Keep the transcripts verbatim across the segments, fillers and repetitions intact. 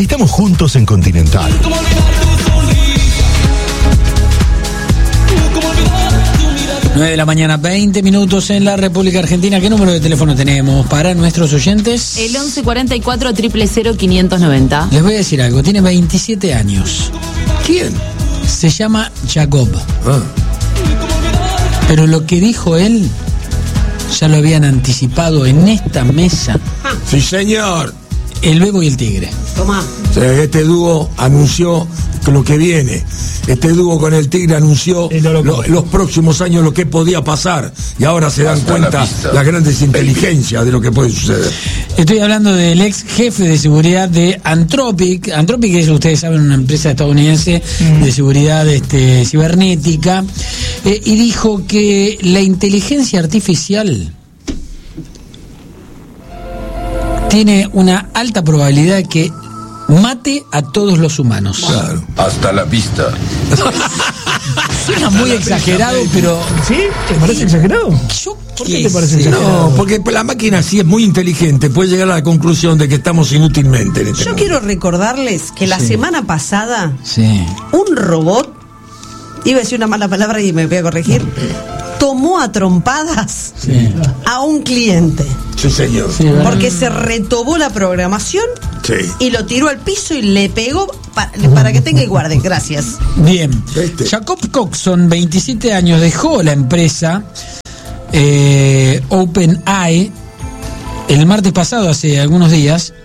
Estamos juntos en Continental. nueve de la mañana, veinte minutos en la República Argentina. ¿Qué número de teléfono tenemos para nuestros oyentes? El once cuarenta y cuatro, cero cero cero, quinientos noventa. Les voy a decir algo, tiene veintisiete años. ¿Quién? Se llama Jacob. Ah. Pero lo que dijo él, ya lo habían anticipado en esta mesa. Sí, señor. El Bebo y el Tigre. Tomá. O sea, este dúo anunció lo que viene. Este dúo con el Tigre anunció lo, los próximos años lo que podía pasar. Y ahora se dan Hasta cuenta la las grandes inteligencias de lo que puede suceder. Estoy hablando del ex jefe de seguridad de Anthropic. Anthropic es, ustedes saben, una empresa estadounidense mm. de seguridad este, cibernética. Eh, y dijo que la inteligencia artificial tiene una alta probabilidad de que mate a todos los humanos. Claro. Hasta la vista. Suena muy exagerado, pero... ¿Sí? ¿Te parece exagerado? Yo ¿Por qué te parece Sí, exagerado? no, porque la máquina sí es muy inteligente, puede llegar a la conclusión de que estamos inútilmente en este Yo mundo. quiero recordarles que la Sí. semana pasada Sí. un robot, iba a decir una mala palabra y me voy a corregir, tomó a trompadas Sí. a un cliente. Sí, señor. Sí, ¿verdad? Porque se retobó la programación Sí. y lo tiró al piso y le pegó pa- para que tenga y guarde. Gracias. Bien. Este. Jacob Coxon, veintisiete años, dejó la empresa eh, OpenAI el martes pasado, hace algunos días.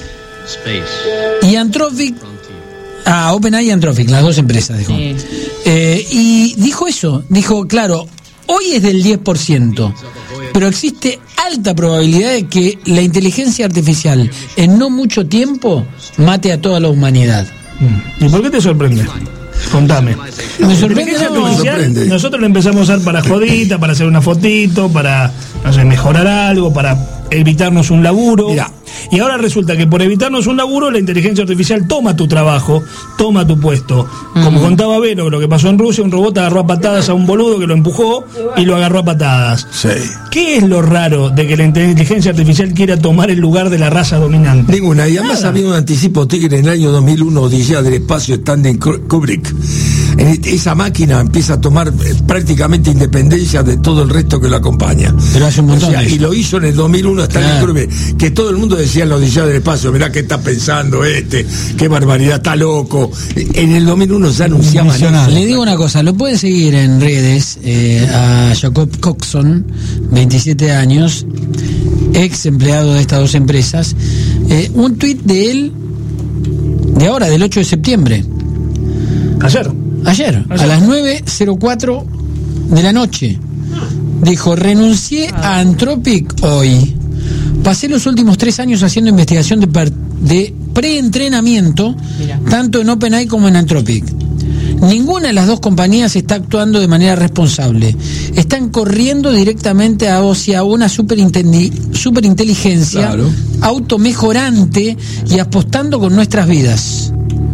Y Anthropic, ah, OpenAI y Anthropic, las dos empresas dejó. Sí. Eh, y dijo eso, dijo, claro, hoy es del diez por ciento, pero existe alta probabilidad de que la inteligencia artificial en no mucho tiempo mate a toda la humanidad. ¿Y por qué te sorprende? Contame. Me sorprende, Inteligencia no, artificial, sorprende. nosotros lo empezamos a usar para jodita, para hacer una fotito, para, no sé, mejorar algo, para evitarnos un laburo. Mirá. Y ahora resulta que por evitarnos un laburo, la inteligencia artificial toma tu trabajo, toma tu puesto. Como contaba Vero, lo que pasó en Rusia, un robot agarró a patadas a un boludo que lo empujó y lo agarró a patadas. Sí. ¿Qué es lo raro de que la inteligencia artificial quiera tomar el lugar de la raza dominante? Ninguna. Y además Nada. había un anticipo Tigre en el año dos mil uno, Odisea del Espacio, Stanley Kubrick. En este- esa máquina empieza a tomar eh, prácticamente independencia de todo el resto que lo acompaña. Pero hace un montón O sea, de eso. y lo hizo en el dos mil uno Stanley Claro. Kubrick, que todo el mundo decía en la Odisea del Espacio, mirá qué está pensando este, qué barbaridad, está loco. En el dos mil uno se anunciaba eso. Le digo una cosa, lo pueden seguir en redes eh, a Jacob Coxon, veintisiete años, ex empleado de estas dos empresas. Eh, un tuit de él, de ahora, del ocho de septiembre, Ayer. ayer, a las nueve cero cuatro de la noche. Dijo, renuncié a Anthropic hoy. Pasé los últimos tres años haciendo investigación de, per- de preentrenamiento, tanto en OpenAI como en Anthropic. Ninguna de las dos compañías está actuando de manera responsable. Están corriendo directamente hacia una superintendi- superinteligencia Claro. automejorante y apostando con nuestras vidas.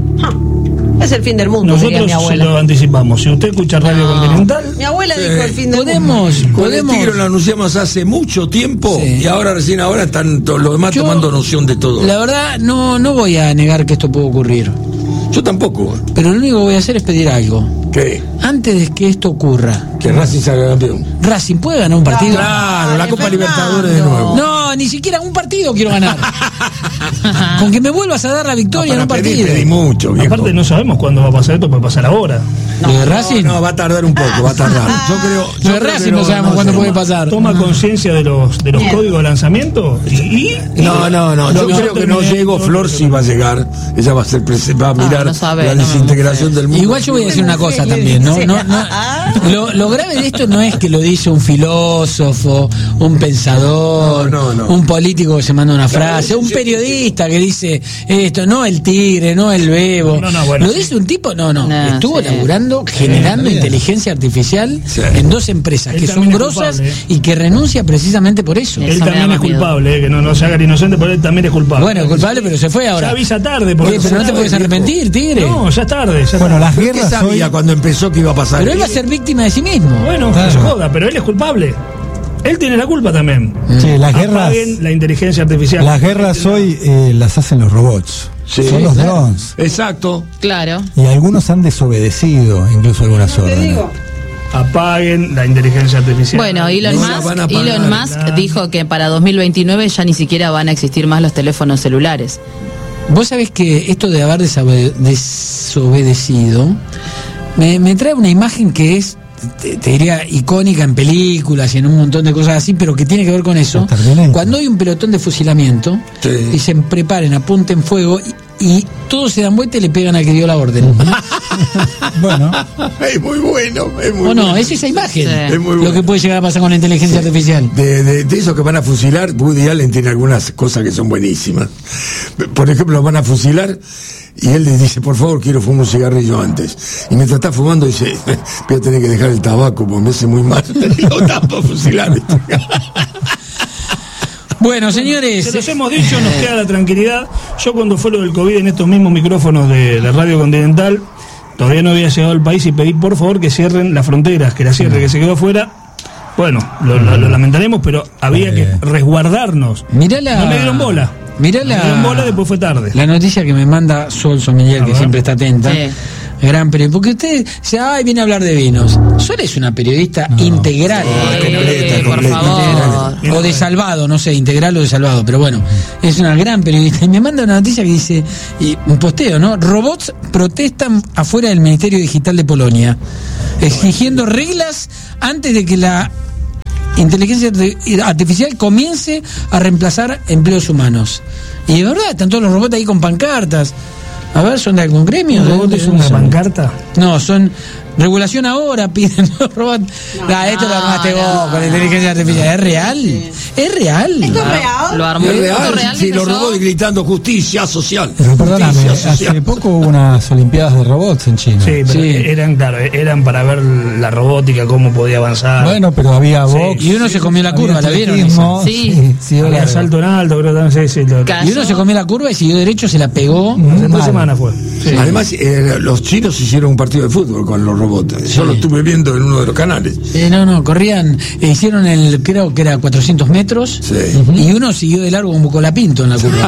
Es el fin del mundo, diría Nosotros mi se abuela. lo anticipamos. Si usted escucha Radio Continental, Mi abuela dijo el fin del Podemos, mundo. Con el podemos. Tigre lo anunciamos hace mucho tiempo Sí. y ahora recién ahora están to- los demás Yo, tomando noción de todo. La verdad, no, no voy a negar que esto puede ocurrir. Yo tampoco. Pero lo único que voy a hacer es pedir algo. ¿Qué? Antes de que esto ocurra, Que Racing salga campeón. Racing puede ganar un partido. Claro, la Dale, Copa Fernando. Libertadores de nuevo. No, ni siquiera un partido quiero ganar. Con que me vuelvas a dar la victoria en un Para pedir, partido. pedí mucho, viejo. aparte no sabemos cuándo va a pasar esto, puede pasar ahora. ¿Lo de Racing? No, va a tardar un poco, va a tardar. Yo creo. Lo yo de creo Racing que no sabemos cuándo sé. puede pasar. Toma conciencia de los de los códigos de lanzamiento y, y- No, no, no. Yo Lo que creo que no termine- llego. Flor sí va a llegar. Ella va a ser prese- va a mirar no sabe, la no, desintegración no sé. del mundo. Igual yo voy a decir una cosa también, ¿no? no, no lo, lo grave de esto no es que lo dice un filósofo, un pensador, No, no, no. un político que se manda una frase, un periodista que dice esto, no el Tigre, no el Bebo. No, no, bueno, lo sí. dice un tipo, no, no, No, estuvo sí. laburando, generando inteligencia artificial Sí. en dos empresas Él que son también es grosas culpable, ¿eh? y que renuncia precisamente por eso. Eso él me también da es más miedo. culpable, eh, que no, no se haga el inocente, pero él también es culpable. Bueno, culpable, pero se fue ahora. Ya avisa tarde, porque Eh, pero no te sabe, puedes viejo. arrepentir, Tigre. No, ya es tarde. Ya Bueno, es las tarde. ¿Qué guerras sabía hoy... cuando empezó que iba a pasar? Pero él va a ser víctima de sí mismo. Bueno, Claro. que se joda, pero él es culpable. Él tiene la culpa también. Sí, las guerras, Apaguen la inteligencia artificial. las guerras hoy eh, las hacen los robots. Sí, Son los claro. drones. Exacto. Claro. Y algunos han desobedecido incluso algunas órdenes. Apaguen la inteligencia artificial. Bueno, Elon No la van a Musk, apagar. Elon Musk Nah. dijo que para dos mil veintinueve ya ni siquiera van a existir más los teléfonos celulares. Vos sabés que esto de haber desobe- desobedecido me, me trae una imagen que es, te, te diría, icónica en películas y en un montón de cosas así, pero que tiene que ver con eso. Terminator. Cuando hay un pelotón de fusilamiento, Sí. dicen preparen, apunten fuego y, y todos se dan vuelta y le pegan al que dio la orden. Bueno, Es muy bueno. Es muy ¿O no? bueno. Es esa imagen Sí. Es muy lo bueno. que puede llegar a pasar con la inteligencia artificial. De, de, de esos que van a fusilar, Woody Allen tiene algunas cosas que son buenísimas. Por ejemplo, lo van a fusilar y él le dice, por favor, quiero fumar un cigarrillo antes. Y mientras está fumando dice, voy a tener que dejar el tabaco porque me hace muy mal. Y lo tapa a fusilar. Bueno, señores, Se los hemos dicho, nos queda la tranquilidad. Yo cuando fue lo del COVID en estos mismos micrófonos de, de Radio Continental, todavía no había llegado al país y pedí por favor que cierren las fronteras, que la cierre, que se quedó afuera. Bueno, lo, lo- lo lamentaremos, pero había Eh. que resguardarnos. mirá la... No me dieron bola. Mirá Me la... dieron bola, después fue tarde. La noticia que me manda Sol Sommelier, A que ver. siempre está atenta. Sí. Gran periodista. Porque usted dice, ay, viene a hablar de vinos. Sol es una periodista integral. Eh, completa, por completa. favor. O de salvado, no sé, integral o de salvado, pero bueno, es una gran periodista. Y me manda una noticia que dice, y un posteo, ¿no? Robots protestan afuera del Ministerio Digital de Polonia, exigiendo reglas antes de que la inteligencia arti- artificial comience a reemplazar empleos humanos. Y de verdad, están todos los robots ahí con pancartas. A ver, ¿son de algún gremio? ¿Un ¿De robot dónde es son? una pancarta? No, son regulación ahora, piden los robots. Ah, esto lo armaste no, vos con la inteligencia artificial. ¿Es real? ¿Es real? ¿Esto es real? Lo armó. Es ¿Esto real, real si que los yo? robots gritando justicia social. pero perdóname, Justicia hace social. poco hubo unas Olimpiadas de robots en China. Sí, pero Sí. eran, claro, eran para ver la robótica, cómo podía avanzar. Bueno, pero había Sí. box. Y uno se comió la había curva, ¿la vieron atletismo, esa? Sí. Sí, sí, había claro. salto en alto, creo que también, sí, sí, lo- Casi. Y uno se comió la curva y siguió derecho, se la pegó. hace tres Mal. semanas fue. Sí. Además, eh, los chinos hicieron un partido de fútbol con los robots. Yo lo estuve viendo en uno de los canales. Eh, no, no, corrían, eh, hicieron el, creo que era cuatrocientos metros, Sí. y uno siguió de largo como Colapinto en la curva.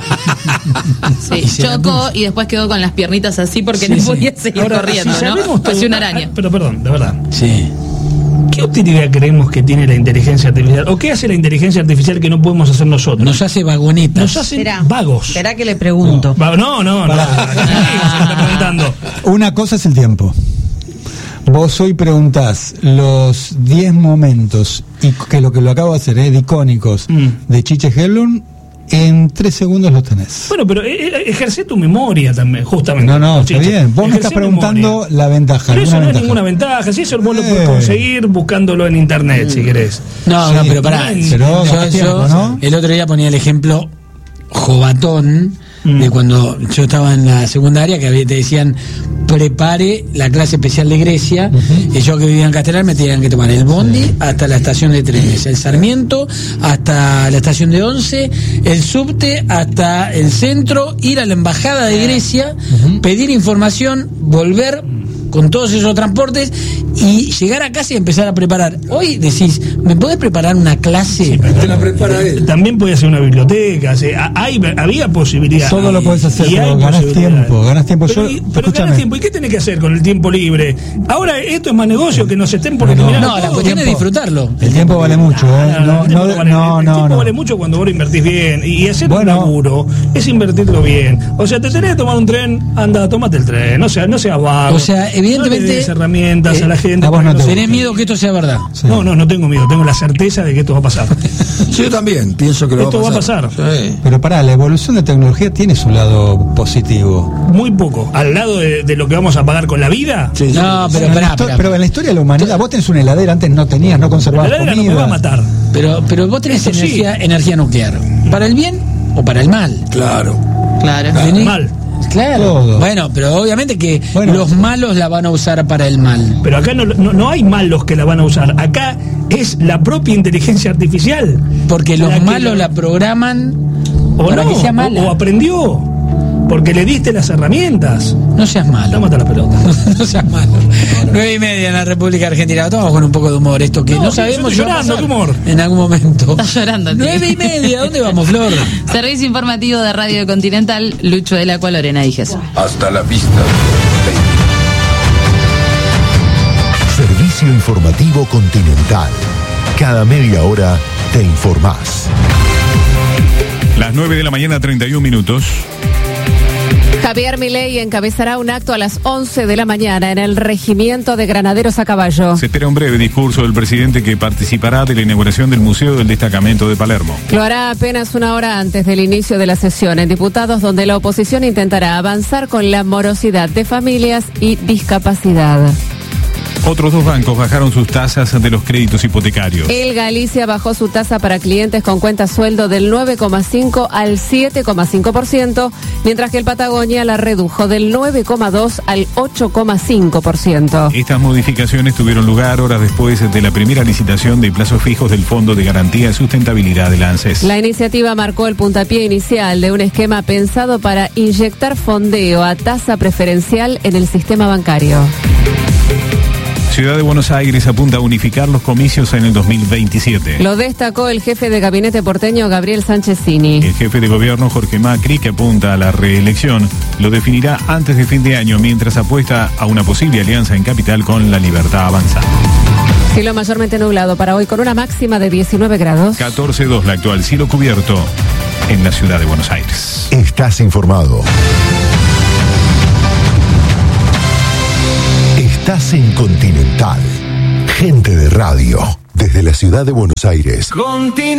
Sí, Y se la chocó y después quedó con las piernitas así porque Sí, no sí. podía seguir Ahora, corriendo, si ¿no? sabemos todo- Parecía una araña. Ah, Pero perdón, de verdad. Sí. ¿Qué utilidad creemos que tiene la inteligencia artificial? ¿O qué hace la inteligencia artificial que no podemos hacer nosotros? Nos hace vagonetas. Nos hacen Esperá, vagos. Esperá que le pregunto. Va- No, no, no. Pará. ¿Qué se está preguntando? Una cosa es el tiempo. Vos hoy preguntás los diez momentos, y que lo que lo acabo de hacer, ¿eh? de icónicos, Mm. de Chiche Hellum, en tres segundos los tenés. Bueno, pero eh, eh, ejerce tu memoria también, justamente. No, no, está Chiche. bien. Vos me Ejerce estás preguntando memoria. la ventaja. Pero eso alguna no es ventaja. ninguna ventaja. Si eso vos lo Eh. podés conseguir buscándolo en internet, si querés. No, Sí, no, pero pará. pero yo, más tiempo, yo ¿no? el otro día ponía el ejemplo jovatón Mm. de cuando yo estaba en la secundaria, que había- te decían prepare la clase especial de Grecia, y yo que vivía en Castelar me tenían que tomar el bondi hasta la estación de trenes, el Sarmiento hasta la estación de Once, el subte hasta el centro, ir a la embajada de Grecia, pedir información, volver con todos esos transportes y llegar a casa y empezar a preparar. Hoy decís, ¿me podés preparar una clase? Te la prepara él. También podía ser una biblioteca. o sea, hay, había posibilidad. Todo lo podés hacer, Y hay pero ganás posibilidades. tiempo, ganás tiempo. Pero, Yo- y- pero escúchame. ganás tiempo. ¿Y qué tenés que hacer con el tiempo libre? Ahora esto es más negocio que nos estén por No, eliminar No, la todo. cuestión es Tiempo. disfrutarlo. El tiempo vale mucho, ¿eh? Ah, No, el tiempo no, vale- no, el no, tiempo no. vale mucho cuando vos lo invertís bien. Y hacer Bueno. un laburo es invertirlo bien. O sea, te tenés que tomar un tren, anda, tomate el tren. No sea, no seas vago. O sea, evidentemente, No le des herramientas eh, a la gente. a vos para no que te lo- ¿Tenés miedo que esto sea verdad? Sí. No, no, no tengo miedo. Tengo la certeza de que esto va a pasar. Sí, yo también pienso que lo Esto va a va a pasar. pasar. Sí. Pero pará, la evolución de tecnología tiene su lado positivo. Muy poco. Al lado de, de lo que vamos a pagar con la vida. Sí, yo No, creo que pero en la pará, histo- pará. pero en la historia de la humanidad, vos tenés una heladera, antes no tenías, no La conservabas heladera no me comida. va a matar. Pero, pero vos tenés Eso sí. energía, energía nuclear. ¿Para el bien o para el mal? sí. Claro. Claro. ¿Tenés? Mal. Claro. Todo. Bueno, pero obviamente que Bueno. los malos la van a usar para el mal. Pero acá no, no, no hay malos que la van a usar. Acá es la propia inteligencia artificial. Porque los La que malos lo- la programan O para no, que sea o, mala. o aprendió. porque le diste las herramientas. No seas malo. No mata la pelota. No seas malo. Nueve y media en la República Argentina. Tomamos con un poco de humor esto que no, No, sabemos estoy si va a llorando, pasar ¿qué humor? en algún momento. Estás llorando, tío. Nueve y media. ¿Dónde vamos, Flor? Servicio informativo de Radio Continental, Lucho del Acua, Lorena y Jesús. Hasta la vista, baby. Servicio informativo Continental. Cada media hora te informás. Las nueve de la mañana, treinta y un minutos. Javier Milei encabezará un acto a las once de la mañana en el Regimiento de Granaderos a Caballo. Se espera un breve discurso del presidente que participará de la inauguración del Museo del Destacamento de Palermo. Lo hará apenas una hora antes del inicio de la sesión en Diputados, donde la oposición intentará avanzar con la morosidad de familias y discapacidad. Otros dos bancos bajaron sus tasas de los créditos hipotecarios. El Galicia bajó su tasa para clientes con cuenta sueldo del nueve coma cinco al siete coma cinco por ciento, mientras que el Patagonia la redujo del nueve coma dos al ocho coma cinco por ciento. Estas modificaciones tuvieron lugar horas después de la primera licitación de plazos fijos del Fondo de Garantía y Sustentabilidad de la ANSES. La iniciativa marcó el puntapié inicial de un esquema pensado para inyectar fondeo a tasa preferencial en el sistema bancario. Ciudad de Buenos Aires apunta a unificar los comicios en el dos mil veintisiete. Lo destacó el jefe de gabinete porteño Gabriel Sánchezini. El jefe de gobierno Jorge Macri, que apunta a la reelección, lo definirá antes de fin de año, mientras apuesta a una posible alianza en Capital con La Libertad Avanza. Cielo mayormente nublado para hoy con una máxima de diecinueve grados. catorce dos la actual, cielo cubierto en la ciudad de Buenos Aires. Estás informado. Estás en Continental. Gente de radio. Desde la ciudad de Buenos Aires.